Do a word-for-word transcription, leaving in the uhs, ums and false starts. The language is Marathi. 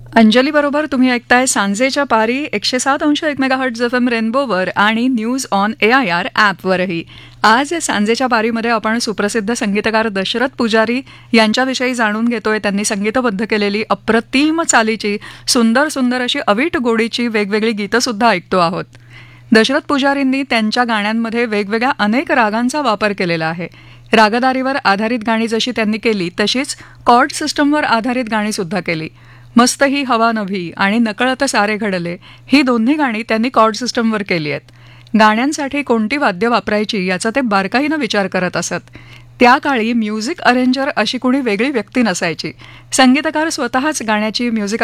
अंजली बरोबर तुम्ही ऐकताय सांजेच्या पारी एकशे सात अंश एक मेगाहर्ट्झ एफ एम रेनबोवर आणि news on A I R ॲपवरही. आज सांजेच्या पारीमध्ये आपण सुप्रसिद्ध संगीतकार दशरथ पुजारी यांच्याविषयी जाणून घेतोय. त्यांनी संगीतबद्ध केलेली अप्रतिम चालीची सुंदर सुंदर अशी अवीट गोडीची वेगवेगळी गीतंसुद्धा ऐकतो आहोत. दशरथ पुजारींनी त्यांच्या गाण्यांमध्ये वेगवेगळ्या अनेक रागांचा वापर केलेला आहे. रागदारीवर आधारित गाणी जशी त्यांनी केली तशीच कॉर्ड सिस्टमवर आधारित गाणीसुद्धा केली. मस्त ही हवा नभी आणि नकळत सारे घडले ही दोन्ही गाणी त्यांनी कॉर्ड सिस्टमवर केली आहेत. गाण्यांसाठी कोणती वाद्य वापरायची याचा ते बारकाईनं विचार करत असत. त्या काळी म्युझिक अरेंजर अशी कुणी वेगळी व्यक्ती नसायची. संगीतकार स्वतःच गाण्याची म्युझिक